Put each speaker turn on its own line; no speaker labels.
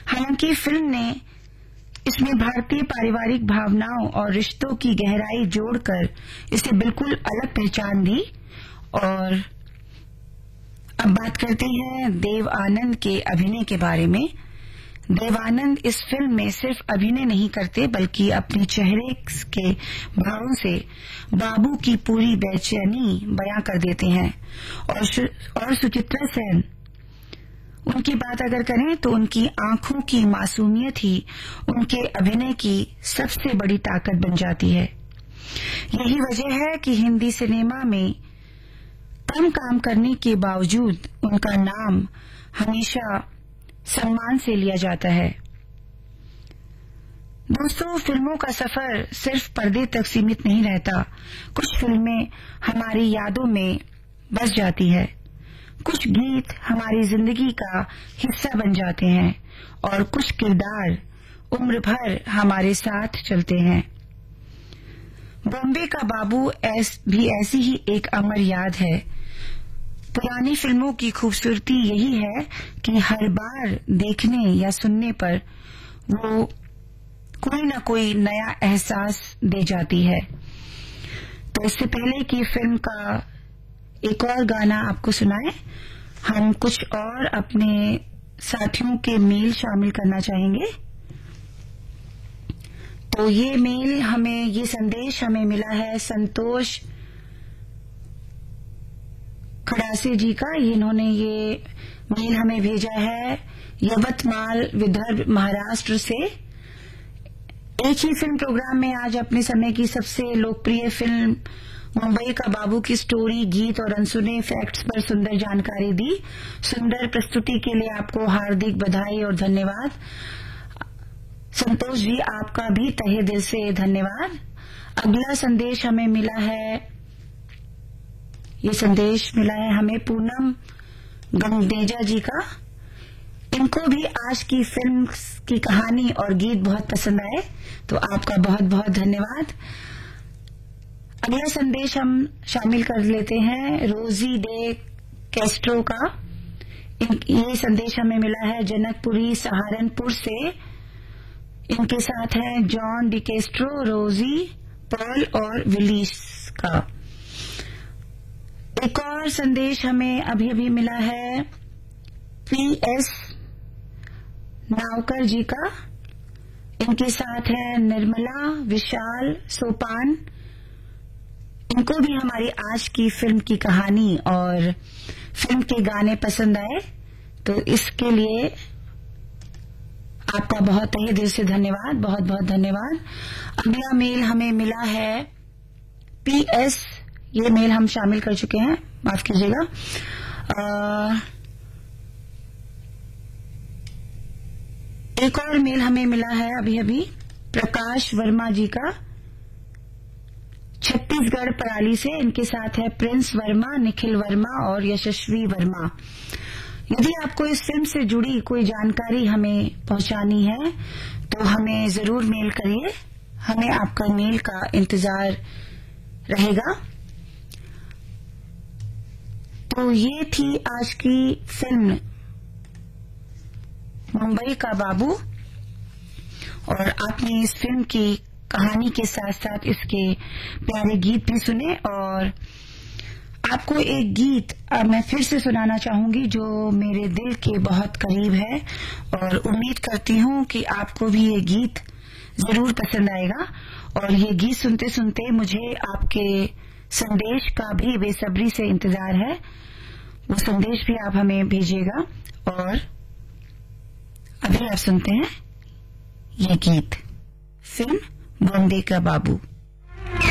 हालांकि फिल्म ने इसमें भारतीय पारिवारिक भावनाओं और रिश्तों की गहराई जोड़कर इसे बिल्कुल अलग पहचान दी। और अब बात करते हैं देव आनंद के अभिनय के बारे में। देव आनंद इस फिल्म में सिर्फ अभिनय नहीं करते बल्कि अपने चेहरे के भावों से बाबू की पूरी बेचैनी बयां कर देते हैं। और सुचित्रा सेन, उनकी बात अगर करें तो उनकी आंखों की मासूमियत ही उनके अभिनय की सबसे बड़ी ताकत बन जाती है। यही वजह है कि हिंदी सिनेमा में कम काम करने के बावजूद उनका नाम हमेशा सम्मान से लिया जाता है। दोस्तों, फिल्मों का सफर सिर्फ पर्दे तक सीमित नहीं रहता। कुछ फिल्में हमारी यादों में बस जाती है, कुछ गीत हमारी जिंदगी का हिस्सा बन जाते हैं और कुछ किरदार उम्र भर हमारे साथ चलते हैं। बॉम्बे का बाबू भी ऐसी ही एक अमर याद है। पुरानी फिल्मों की खूबसूरती यही है कि हर बार देखने या सुनने पर वो कोई न कोई नया एहसास दे जाती है। तो इससे पहले कि फिल्म का एक और गाना आपको सुनाए, हम कुछ और अपने साथियों के मेल शामिल करना चाहेंगे। तो ये संदेश हमें मिला है संतोष खड़ासे जी का। इन्होंने ये मेल हमें भेजा है यवतमाल, विदर्भ, महाराष्ट्र से। एक ही फिल्म प्रोग्राम में आज अपने समय की सबसे लोकप्रिय फिल्म मुंबई का बाबू की स्टोरी, गीत और अनसुने फैक्ट्स पर सुंदर जानकारी दी। सुंदर प्रस्तुति के लिए आपको हार्दिक बधाई और धन्यवाद। संतोष जी, आपका भी तहे दिल से धन्यवाद। अगला संदेश हमें मिला है, ये संदेश मिला है हमें पूनम गंगदेजा जी का। इनको भी आज की फिल्म की कहानी और गीत बहुत पसंद आए, तो आपका बहुत बहुत धन्यवाद। अगला संदेश हम शामिल कर लेते हैं रोजी डे कैस्ट्रो का। ये संदेश हमें मिला है जनकपुरी, सहारनपुर से। इनके साथ हैं जॉन डी कैस्ट्रो, रोजी, पॉल और विलीस का। एक और संदेश हमें अभी अभी मिला है पीएस नावकर जी का। इनके साथ है निर्मला, विशाल, सोपान। इनको भी हमारी आज की फिल्म की कहानी और फिल्म के गाने पसंद आए, तो इसके लिए आपका बहुत तहे दिल से धन्यवाद, बहुत बहुत धन्यवाद। अगला मेल हमें मिला है पीएस, ये मेल हम शामिल कर चुके हैं, माफ कीजिएगा। एक और मेल हमें मिला है अभी अभी प्रकाश वर्मा जी का, छत्तीसगढ़ पराली से। इनके साथ है प्रिंस वर्मा, निखिल वर्मा और यशस्वी वर्मा। यदि आपको इस फिल्म से जुड़ी कोई जानकारी हमें पहुंचानी है तो हमें जरूर मेल करिए, हमें आपका मेल का इंतजार रहेगा। तो ये थी आज की फिल्म मुंबई का बाबू, और आपने इस फिल्म की कहानी के साथ साथ इसके प्यारे गीत भी सुने। और आपको एक गीत मैं फिर से सुनाना चाहूंगी जो मेरे दिल के बहुत करीब है, और उम्मीद करती हूँ कि आपको भी ये गीत जरूर पसंद आएगा। और ये गीत सुनते सुनते मुझे आपके संदेश का भी बेसब्री से इंतजार है, वो संदेश भी आप हमें भेजिएगा। और अभी आप सुनते हैं ये गीत, फिल्म बॉम्बे का बाबू।